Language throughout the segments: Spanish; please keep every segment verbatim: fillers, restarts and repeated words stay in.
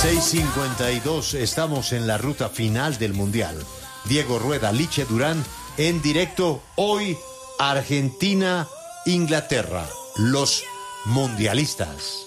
seis cincuenta y dos, estamos en la ruta final del Mundial. Diego Rueda, Liche Durán, en directo hoy, Argentina, Inglaterra, los mundialistas.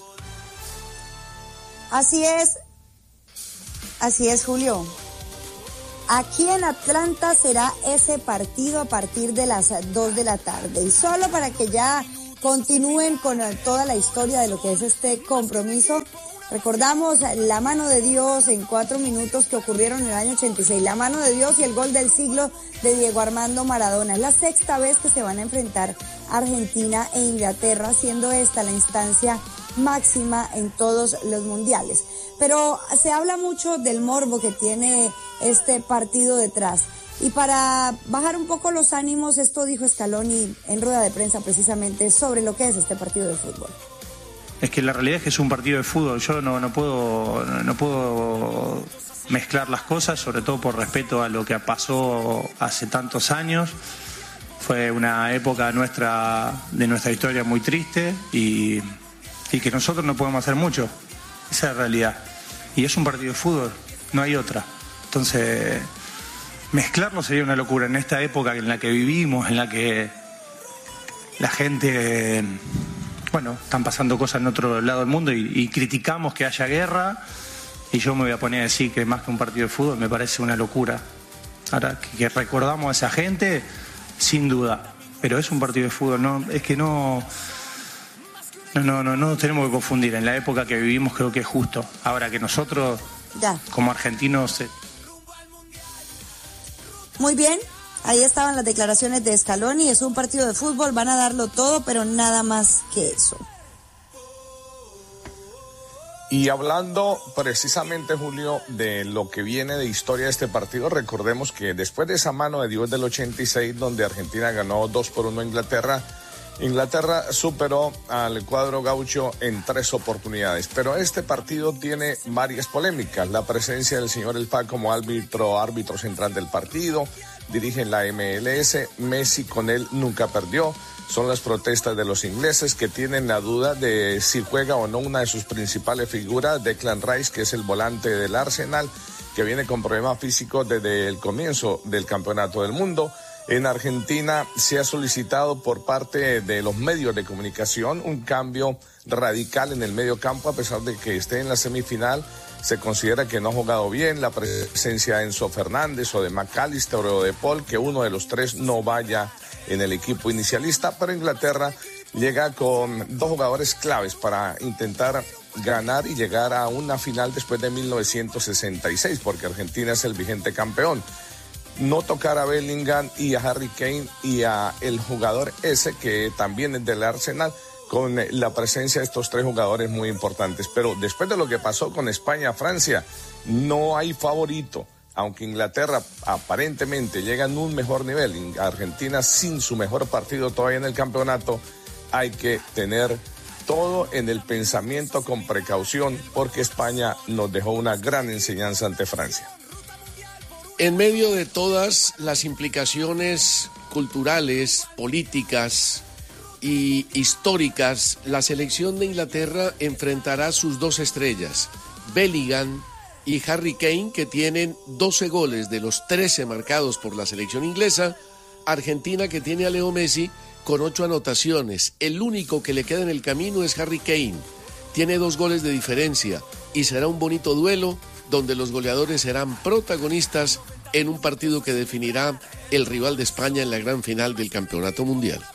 Así es, así es, Julio. Aquí en Atlanta será ese partido a partir de las dos de la tarde. Y solo para que ya continúen con toda la historia de lo que es este compromiso, recordamos la mano de Dios en cuatro minutos que ocurrieron en el año ochenta y seis. La mano de Dios y el gol del siglo de Diego Armando Maradona. Es la sexta vez que se van a enfrentar Argentina e Inglaterra, siendo esta la instancia máxima en todos los mundiales. Pero se habla mucho del morbo que tiene este partido detrás. Y para bajar un poco los ánimos, esto dijo Scaloni en rueda de prensa precisamente sobre lo que es este partido de fútbol. Es que la realidad es que es un partido de fútbol. Yo no, no puedo no puedo mezclar las cosas, sobre todo por respeto a lo que pasó hace tantos años. Fue una época nuestra de nuestra historia muy triste y, y que nosotros no podemos hacer mucho. Esa es la realidad. Y es un partido de fútbol, no hay otra. Entonces, mezclarlo sería una locura en esta época en la que vivimos, en la que la gente, bueno, están pasando cosas en otro lado del mundo y, y criticamos que haya guerra, y yo me voy a poner a decir que más que un partido de fútbol me parece una locura. Ahora, que, que recordamos a esa gente, sin duda, pero es un partido de fútbol, no, es que no... No, no, no, no nos tenemos que confundir. En la época que vivimos creo que es justo. Ahora que nosotros, ya, como argentinos... Eh... Muy bien, ahí estaban las declaraciones de Scaloni. Es un partido de fútbol, van a darlo todo, pero nada más que eso. Y hablando precisamente, Julio, de lo que viene de historia de este partido, recordemos que después de esa mano de Dios del ochenta y seis, donde Argentina ganó dos por uno a Inglaterra, Inglaterra superó al cuadro gaucho en tres oportunidades, pero este partido tiene varias polémicas. La presencia del señor El Pac como árbitro, árbitro central del partido, dirige en la M L S, Messi con él nunca perdió. Son las protestas de los ingleses que tienen la duda de si juega o no una de sus principales figuras, Declan Rice, que es el volante del Arsenal, que viene con problemas físicos desde el comienzo del Campeonato del Mundo. En Argentina se ha solicitado por parte de los medios de comunicación un cambio radical en el medio campo, a pesar de que esté en la semifinal. Se considera que no ha jugado bien la presencia de Enzo Fernández o de McAllister o de Paul, que uno de los tres no vaya en el equipo inicialista, pero Inglaterra llega con dos jugadores claves para intentar ganar y llegar a una final después de mil novecientos sesenta y seis, porque Argentina es el vigente campeón. No tocar a Bellingham y a Harry Kane y a el jugador ese que también es del Arsenal, con la presencia de estos tres jugadores muy importantes. Pero después de lo que pasó con España, Francia, no hay favorito. Aunque Inglaterra aparentemente llega en un mejor nivel, Argentina sin su mejor partido todavía en el campeonato, hay que tener todo en el pensamiento con precaución, porque España nos dejó una gran enseñanza ante Francia. En medio de todas las implicaciones culturales, políticas y históricas, la selección de Inglaterra enfrentará sus dos estrellas, Bellingham y Harry Kane, que tienen doce goles de los trece marcados por la selección inglesa. Argentina, que tiene a Leo Messi con ocho anotaciones. El único que le queda en el camino es Harry Kane. Tiene dos goles de diferencia y será un bonito duelo donde los goleadores serán protagonistas en un partido que definirá el rival de España en la gran final del Campeonato Mundial.